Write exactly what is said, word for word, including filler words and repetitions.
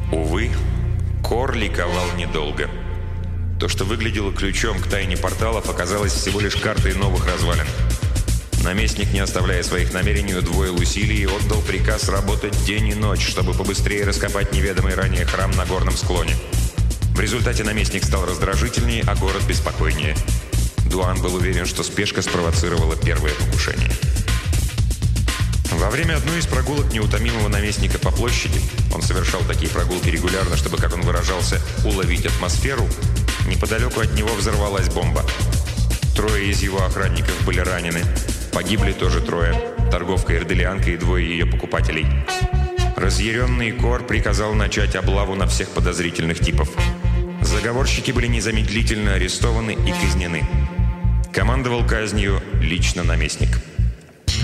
Увы, Кор ликовал недолго. То, что выглядело ключом к тайне порталов, оказалось всего лишь картой новых развалин. Наместник, не оставляя своих намерений, удвоил усилий и отдал приказ работать день и ночь, чтобы побыстрее раскопать неведомый ранее храм на горном склоне. В результате наместник стал раздражительнее, а город беспокойнее. Дуан был уверен, что спешка спровоцировала первое покушение. Во время одной из прогулок неутомимого наместника по площади, он совершал такие прогулки регулярно, чтобы, как он выражался, уловить атмосферу, неподалеку от него взорвалась бомба. Трое из его охранников были ранены. Погибли тоже трое. Торговка-эрделианка и двое ее покупателей. Разъяренный Кор приказал начать облаву на всех подозрительных типов. Заговорщики были незамедлительно арестованы и казнены. Командовал казнью лично наместник.